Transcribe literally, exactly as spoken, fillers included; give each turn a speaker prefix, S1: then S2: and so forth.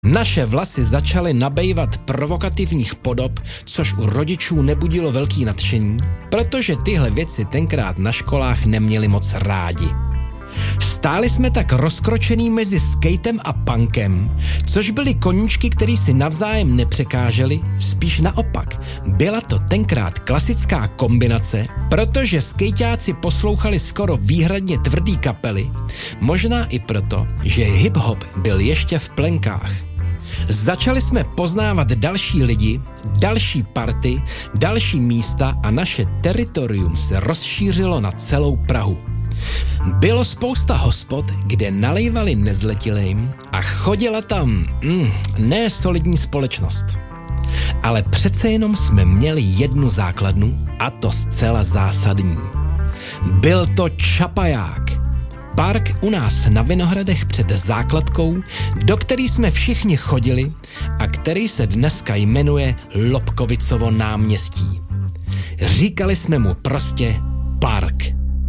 S1: Naše vlasy začaly nabývat provokativních podob, což u rodičů nebudilo velký nadšení, protože tyhle věci tenkrát na školách neměli moc rádi. Stáli jsme tak rozkročený mezi skatem a punkem, což byly koníčky, který si navzájem nepřekáželi, spíš naopak. Byla to tenkrát klasická kombinace, protože skejťáci poslouchali skoro výhradně tvrdý kapely, možná i proto, že hip-hop byl ještě v plenkách. Začali jsme poznávat další lidi, další party, další místa a naše teritorium se rozšířilo na celou Prahu. Bylo spousta hospod, kde nalejvali nezletilým a chodila tam mm, ne solidní společnost. Ale přece jenom jsme měli jednu základnu a to zcela zásadní. Byl to Čapaják. Park u nás na Vinohradech před základkou, do který jsme všichni chodili a který se dneska jmenuje Lobkovicovo náměstí. Říkali jsme mu prostě